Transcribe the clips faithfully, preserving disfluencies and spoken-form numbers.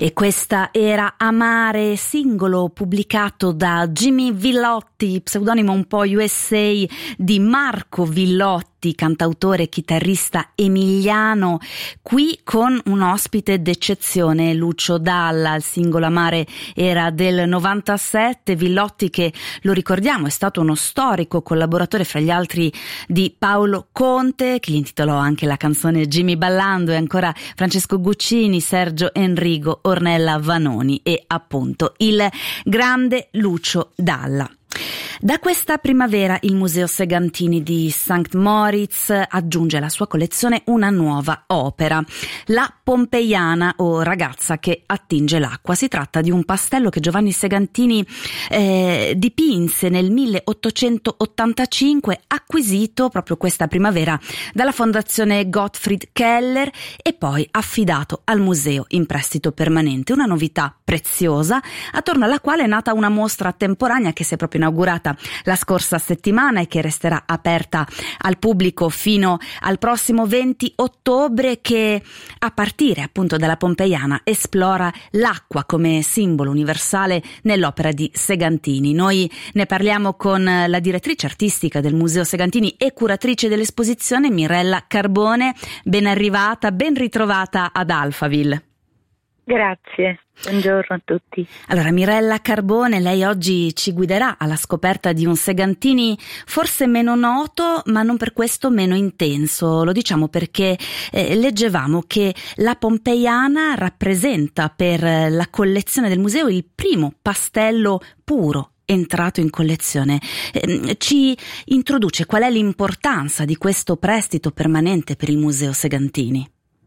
E questa era Amare, singolo pubblicato da Jimmy Villotti, pseudonimo un po' U S A di Marco Villotti, cantautore e chitarrista emiliano, qui con un ospite d'eccezione, Lucio Dalla. Il singolo Amare era del novantasette, Villotti, che lo ricordiamo è stato uno storico collaboratore fra gli altri di Paolo Conte, che gli intitolò anche la canzone Jimmy Ballando, e ancora Francesco Guccini, Sergio Enrico, Ornella Vanoni e appunto il grande Lucio Dalla. Da questa primavera il Museo Segantini di Sankt Moritz aggiunge alla sua collezione una nuova opera, La Pompeiana o Ragazza che attinge l'acqua. Si tratta di un pastello che Giovanni Segantini eh, dipinse nel milleottocentottantacinque, acquisito proprio questa primavera dalla Fondazione Gottfried Keller e poi affidato al museo in prestito permanente. Una novità preziosa attorno alla quale è nata una mostra temporanea che si è proprio inaugurata la scorsa settimana e che resterà aperta al pubblico fino al prossimo venti ottobre, che a partire appunto dalla Pompeiana esplora l'acqua come simbolo universale nell'opera di Segantini. Noi ne parliamo con la direttrice artistica del Museo Segantini e curatrice dell'esposizione, Mirella Carbone. Ben arrivata, ben ritrovata ad Alphaville. Grazie, buongiorno a tutti. Allora, Mirella Carbone, lei oggi ci guiderà alla scoperta di un Segantini forse meno noto, ma non per questo meno intenso. Lo diciamo perché eh, leggevamo che la Pompeiana rappresenta per la collezione del museo il primo pastello puro entrato in collezione. Eh, ci introduce qual è l'importanza di questo prestito permanente per il Museo Segantini?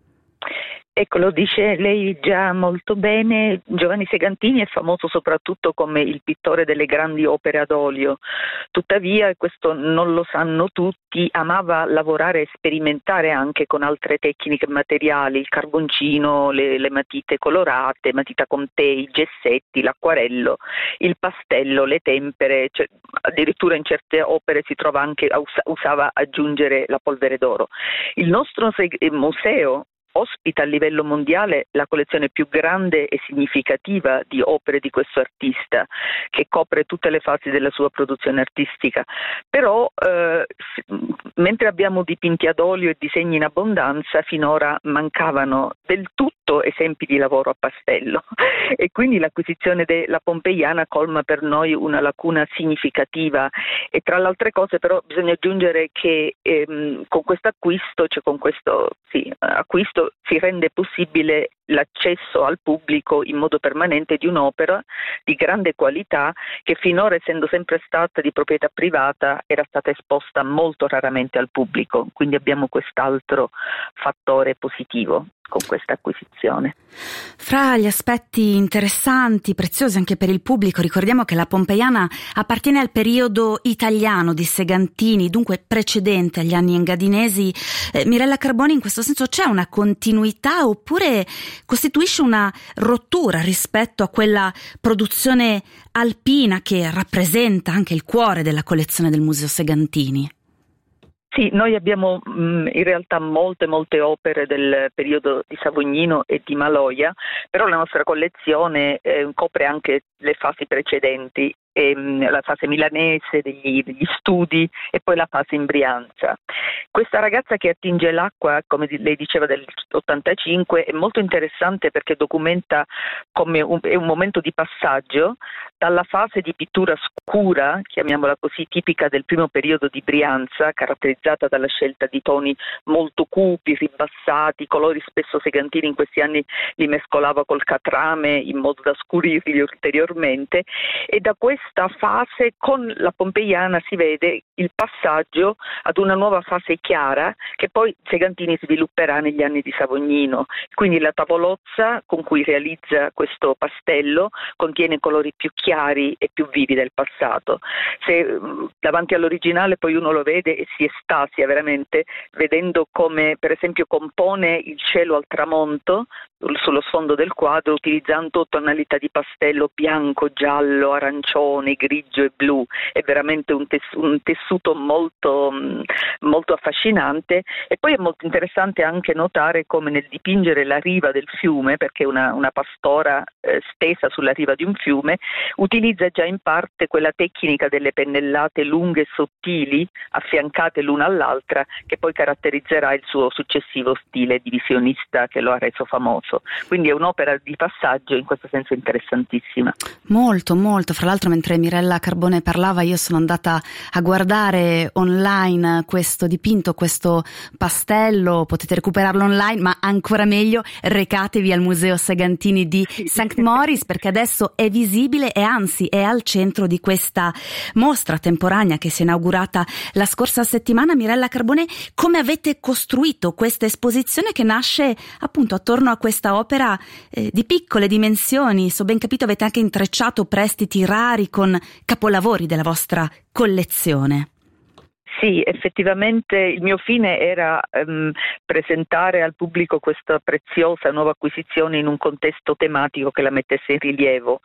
Ecco, lo dice lei già molto bene. Giovanni Segantini è famoso soprattutto come il pittore delle grandi opere ad olio. Tuttavia, e questo non lo sanno tutti, amava lavorare e sperimentare anche con altre tecniche materiali, il carboncino, le, le matite colorate, matita Comté, i gessetti, l'acquarello, il pastello, le tempere, cioè, addirittura in certe opere si trova anche, usava aggiungere la polvere d'oro. Il nostro seg- museo ospita a livello mondiale la collezione più grande e significativa di opere di questo artista, che copre tutte le fasi della sua produzione artistica. Però eh, mentre abbiamo dipinti ad olio e disegni in abbondanza, finora mancavano del tutto esempi di lavoro a pastello e quindi l'acquisizione della Pompeiana colma per noi una lacuna significativa. E tra le altre cose però bisogna aggiungere che ehm, con questo acquisto, cioè con questo sì, acquisto si rende possibile l'accesso al pubblico in modo permanente di un'opera di grande qualità che finora, essendo sempre stata di proprietà privata, era stata esposta molto raramente al pubblico. Quindi abbiamo quest'altro fattore positivo con questa acquisizione. Fra gli aspetti interessanti, preziosi anche per il pubblico, ricordiamo che la Pompeiana appartiene al periodo italiano di Segantini, dunque precedente agli anni engadinesi. Eh, Mirella Carboni, in questo senso c'è una continuità oppure costituisce una rottura rispetto a quella produzione alpina che rappresenta anche il cuore della collezione del Museo Segantini? Sì, noi abbiamo mh, in realtà molte molte opere del periodo di Savognino e di Maloja, però la nostra collezione eh, copre anche le fasi precedenti, ehm, la fase milanese degli, degli studi e poi la fase in Brianza. Questa ragazza che attinge l'acqua, come lei diceva, del ottantacinque, è molto interessante perché documenta come un, è un momento di passaggio dalla fase di pittura scura, chiamiamola così, tipica del primo periodo di Brianza, caratterizzata dalla scelta di toni molto cupi, ribassati, colori spesso Segantini in questi anni li mescolava col catrame in modo da scurirli ulteriormente, e da questa fase con la Pompeiana si vede il passaggio ad una nuova fase chiara che poi Segantini svilupperà negli anni di Savognino. Quindi la tavolozza con cui realizza questo pastello contiene colori più chiari e più vivi del passato. Se davanti all'originale poi uno lo vede e si estasia veramente vedendo come per esempio compone il cielo al tramonto sullo sfondo del quadro utilizzando tonalità di pastello bianco, giallo, arancione, marrone, grigio e blu, è veramente un, tess- un tessuto molto, molto affascinante. E poi è molto interessante anche notare come nel dipingere la riva del fiume, perché una, una pastora eh, stesa sulla riva di un fiume, utilizza già in parte quella tecnica delle pennellate lunghe e sottili affiancate l'una all'altra, che poi caratterizzerà il suo successivo stile divisionista che lo ha reso famoso. Quindi è un'opera di passaggio in questo senso interessantissima. Molto, molto. Fra l'altro, mentre Mirella Carbone parlava, io sono andata a guardare online questo dipinto, questo pastello. Potete recuperarlo online, ma ancora meglio recatevi al Museo Segantini di Saint Moritz, perché adesso è visibile e anzi è al centro di questa mostra temporanea che si è inaugurata la scorsa settimana. Mirella Carbone, come avete costruito questa esposizione che nasce appunto attorno a questa opera eh, di piccole dimensioni? Se ho ben capito, avete anche intrecciato prestiti rari con capolavori della vostra collezione. Sì, effettivamente il mio fine era um, presentare al pubblico questa preziosa nuova acquisizione in un contesto tematico che la mettesse in rilievo.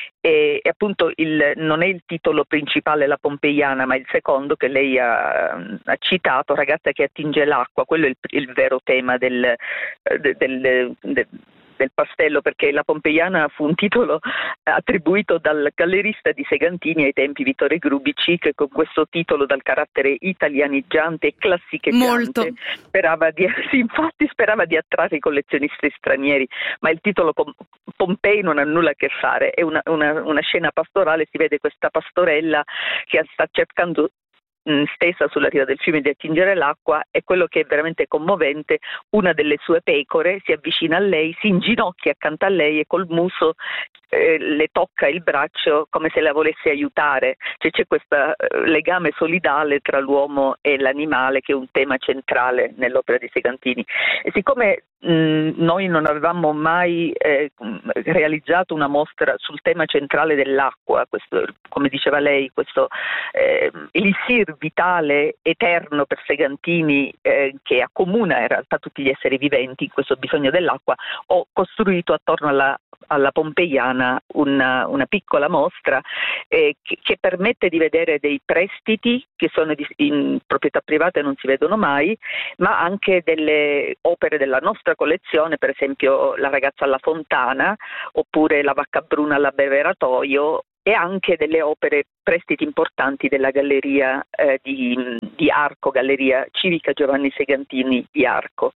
E, e appunto il, non è il titolo principale la Pompeiana, ma il secondo che lei ha, ha citato, Ragazza che attinge l'acqua. Quello è il, il vero tema del, del, del, del del pastello, perché la Pompeiana fu un titolo attribuito dal gallerista di Segantini ai tempi, Vittore Grubici, che con questo titolo dal carattere italianeggiante e classicheggiante Molto. sperava di, sì, infatti sperava di attrarre i collezionisti stranieri, ma il titolo Pom- Pompei non ha nulla a che fare. È una, una, una scena pastorale, si vede questa pastorella che sta cercando stesa sulla riva del fiume di attingere l'acqua, e quello che è veramente commovente, una delle sue pecore si avvicina a lei, si inginocchia accanto a lei e col muso eh, le tocca il braccio come se la volesse aiutare. Cioè c'è questo eh, legame solidale tra l'uomo e l'animale, che è un tema centrale nell'opera di Segantini. E siccome mh, noi non avevamo mai eh, realizzato una mostra sul tema centrale dell'acqua, questo, come diceva lei, questo eh, elisir vitale, eterno per Segantini, eh, che accomuna in realtà tutti gli esseri viventi in questo bisogno dell'acqua, ho costruito attorno alla, alla Pompeiana una, una piccola mostra eh, che, che permette di vedere dei prestiti che sono di, in proprietà privata e non si vedono mai, ma anche delle opere della nostra collezione, per esempio La ragazza alla fontana, oppure La vacca bruna all'abbeveratoio, e anche delle opere, prestiti importanti della galleria eh, di, di Arco, Galleria Civica Giovanni Segantini di Arco.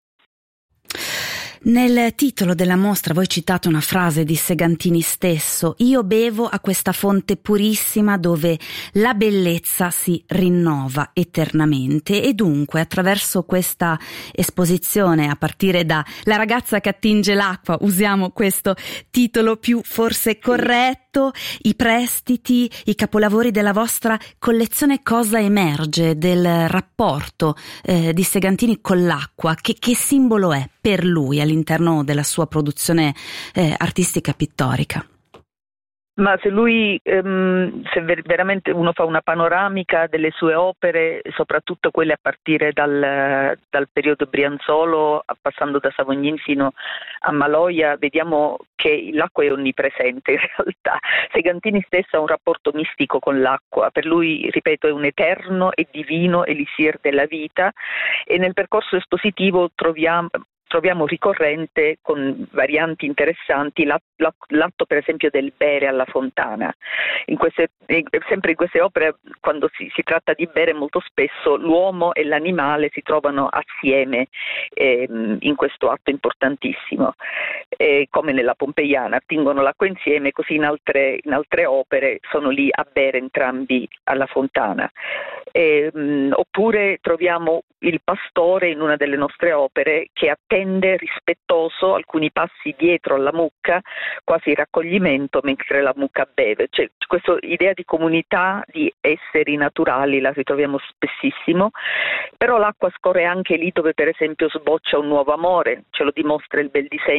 Nel titolo della mostra voi citate una frase di Segantini stesso: io bevo a questa fonte purissima dove la bellezza si rinnova eternamente. E dunque attraverso questa esposizione, a partire da La ragazza che attinge l'acqua, usiamo questo titolo più forse corretto, i prestiti, i capolavori della vostra collezione, cosa emerge del rapporto eh, di Segantini con l'acqua? Che, che simbolo è per lui all'interno della sua produzione eh, artistica pittorica? Ma se lui, ehm, se ver- veramente uno fa una panoramica delle sue opere, soprattutto quelle a partire dal, dal periodo Brianzolo, passando da Savognin fino a Maloia, vediamo che l'acqua è onnipresente in realtà. Segantini stesso ha un rapporto mistico con l'acqua, per lui, ripeto, è un eterno e divino elisir della vita, e nel percorso espositivo troviamo troviamo ricorrente, con varianti interessanti, l'atto per esempio del bere alla fontana. In queste, sempre in queste opere, quando si, si tratta di bere, molto spesso l'uomo e l'animale si trovano assieme eh, in questo atto importantissimo, eh, come nella Pompeiana, attingono l'acqua insieme, così in altre, in altre opere sono lì a bere entrambi alla fontana. Eh, mh, oppure troviamo il pastore in una delle nostre opere che attende rispettoso alcuni passi dietro alla mucca, quasi raccoglimento, mentre la mucca beve. Cioè, questa idea di comunità, di esseri naturali, la ritroviamo spessissimo, però l'acqua scorre anche lì dove per esempio sboccia un nuovo amore, ce lo dimostra il bel disegno che abbiamo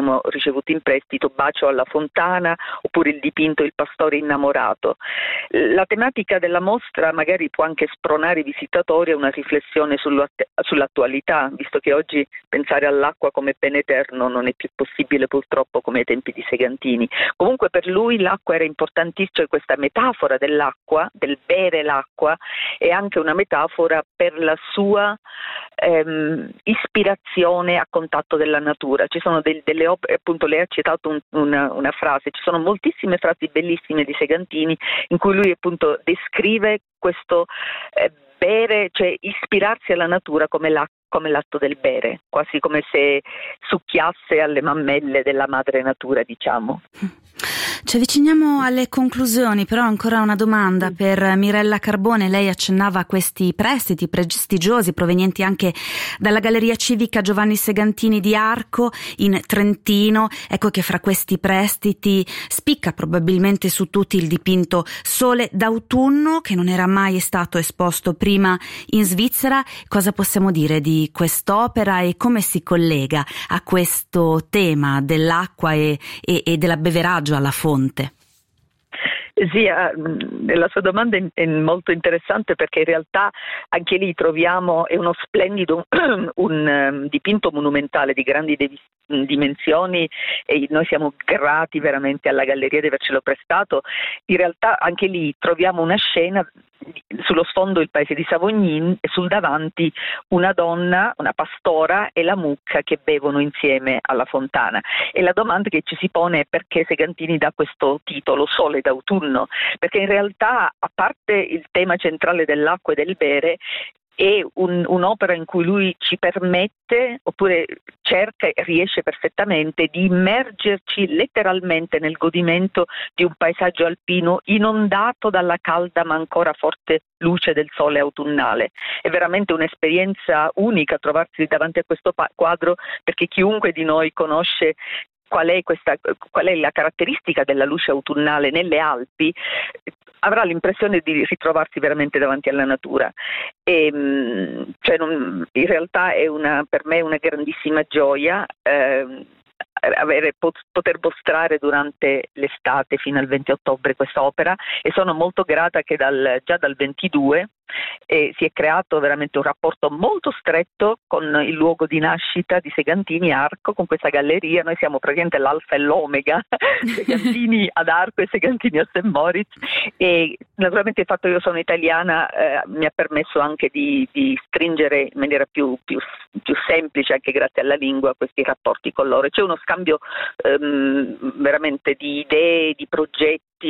abbiamo ricevuto in prestito, Bacio alla fontana, oppure il dipinto Il pastore innamorato. La tematica della mostra magari può anche spronare i visitatori a una riflessione sull'attualità, visto che oggi pensare all'acqua come bene eterno non è più possibile purtroppo come ai tempi di Segantini. Comunque per lui l'acqua era importantissima, questa metafora dell'acqua, del bere l'acqua, è anche una metafora per la sua ehm, ispirazione a contatto della natura. Ci sono del, delle opere, appunto lei ha citato un, una, una frase, ci sono moltissime frasi bellissime di Segantini in cui lui appunto descrive questo eh, bere, cioè ispirarsi alla natura come l'acqua, come l'atto del bere, quasi come se succhiasse alle mammelle della madre natura, diciamo. Ci avviciniamo alle conclusioni, però ancora una domanda per Mirella Carbone. Lei accennava a questi prestiti prestigiosi provenienti anche dalla Galleria Civica Giovanni Segantini di Arco in Trentino. Ecco che fra questi prestiti spicca probabilmente su tutti il dipinto Sole d'autunno, che non era mai stato esposto prima in Svizzera. Cosa possiamo dire di quest'opera e come si collega a questo tema dell'acqua e, e, e dell'abbeveraggio alla fonte? Sì, la sua domanda è molto interessante perché in realtà anche lì troviamo, è uno splendido un dipinto monumentale di grandi dimensioni e noi siamo grati veramente alla galleria di avercelo prestato. In realtà anche lì troviamo una scena, sullo sfondo il paese di Savognin e sul davanti una donna, una pastora e la mucca che bevono insieme alla fontana. E la domanda che ci si pone è perché Segantini dà questo titolo Sole d'autunno, perché in realtà, a parte il tema centrale dell'acqua e del bere, è un, un'opera in cui lui ci permette, oppure cerca e riesce perfettamente di immergerci letteralmente nel godimento di un paesaggio alpino inondato dalla calda ma ancora forte luce del sole autunnale. È veramente un'esperienza unica trovarsi davanti a questo quadro, perché chiunque di noi conosce qual è, questa, qual è la caratteristica della luce autunnale nelle Alpi, avrà l'impressione di ritrovarsi veramente davanti alla natura. E, cioè non, in realtà è una, per me una grandissima gioia eh, avere, poter mostrare durante l'estate fino al venti ottobre quest'opera, e sono molto grata che dal, già dal ventidue eh, si è creato veramente un rapporto molto stretto con il luogo di nascita di Segantini Arco, con questa galleria. Noi siamo praticamente l'alfa e l'omega, Segantini ad Arco e Segantini a Saint Moritz, e naturalmente il fatto che io sono italiana eh, mi ha permesso anche di, di stringere in maniera più, più, più semplice, anche grazie alla lingua, questi rapporti con loro. C'è uno scambio ehm, veramente di idee, di progetti